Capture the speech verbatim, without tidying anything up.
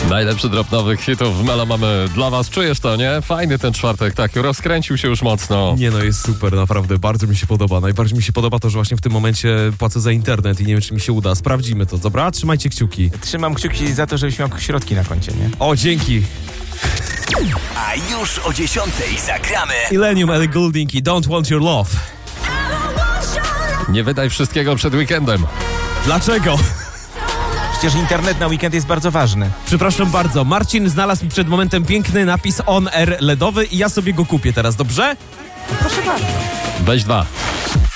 Najlepszy drop nowych hitów w Melo mamy dla was. Czujesz to, nie? Fajny ten czwartek, tak, rozkręcił się już mocno. Nie no, jest super, naprawdę, bardzo mi się podoba. Najbardziej mi się podoba to, że właśnie w tym momencie płacę za internet i nie wiem, czy mi się uda. Sprawdzimy to, dobra? Trzymajcie kciuki. Trzymam kciuki za to, żebyś miał środki na koncie, nie? O, dzięki. A już o dziesiątej zagramy Illenium, Ellie Goulding i Don't Want Your Love. Nie wydaj wszystkiego przed weekendem. Dlaczego? Przecież internet na weekend jest bardzo ważny. Przepraszam bardzo, Marcin znalazł mi przed momentem piękny napis On Air ledowy i ja sobie go kupię teraz, dobrze? Weź dwa.